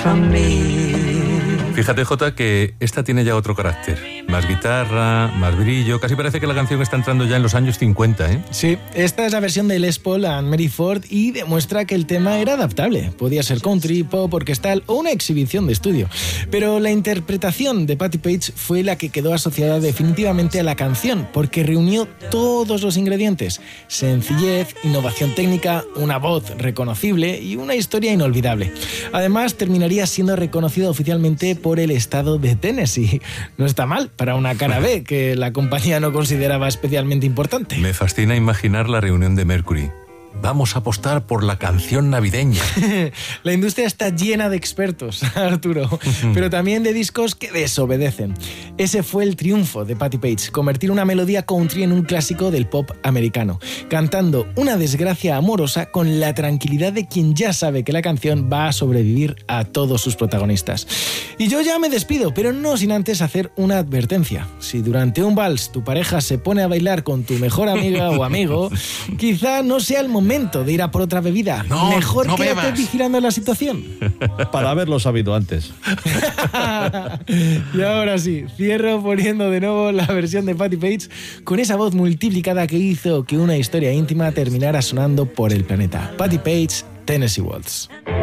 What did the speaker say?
Fíjate, Jota, que esta tiene ya otro carácter. Más guitarra, más brillo. Casi parece que la canción está entrando ya en los años 50, ¿eh? Sí, esta es la versión de Les Paul and Mary Ford y demuestra que el tema era adaptable. Podía ser country, pop, orquestal o una exhibición de estudio. Pero la interpretación de Patti Page fue la que quedó asociada definitivamente a la canción, porque reunió todos los ingredientes: sencillez, innovación técnica, una voz reconocible y una historia inolvidable. Además, terminaría siendo reconocido oficialmente por el estado de Tennessee. No está mal para una cara B que la compañía no consideraba especialmente importante. Me fascina imaginar la reunión de Mercury. Vamos a apostar por la canción navideña. La industria está llena de expertos, Arturo, pero también de discos que desobedecen. Ese fue el triunfo de Patti Page, convertir una melodía country en un clásico del pop americano, cantando una desgracia amorosa con la tranquilidad de quien ya sabe que la canción va a sobrevivir a todos sus protagonistas. Y yo ya me despido, pero no sin antes hacer una advertencia. Si durante un vals tu pareja se pone a bailar con tu mejor amiga o amigo, quizá no sea el momento de ir a por otra bebida. Mejor no quédate bebas. vigilando la situación. Para haberlo sabido antes. Y ahora sí, cierro poniendo de nuevo la versión de Patti Page con esa voz multiplicada que hizo que una historia íntima terminara sonando por el planeta. Patti Page, Tennessee Waltz.